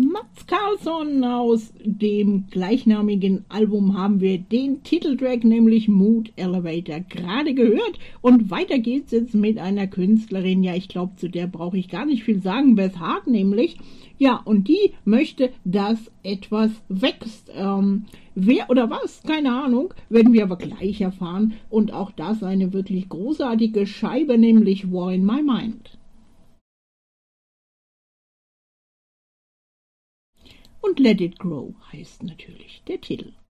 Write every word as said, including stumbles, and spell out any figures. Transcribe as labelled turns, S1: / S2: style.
S1: Mats Karlsson. Aus dem gleichnamigen Album haben wir den Titeltrack, nämlich Mood Elevator, gerade gehört. Und weiter geht's jetzt mit einer Künstlerin, ja, ich glaube, zu der brauche ich gar nicht viel sagen, Beth Hart nämlich. Ja, und die möchte, dass etwas wächst. Ähm, wer oder was? Keine Ahnung, werden wir aber gleich erfahren. Und auch das eine wirklich großartige Scheibe, nämlich War in My Mind. Und Let It Grow heißt natürlich der Titel.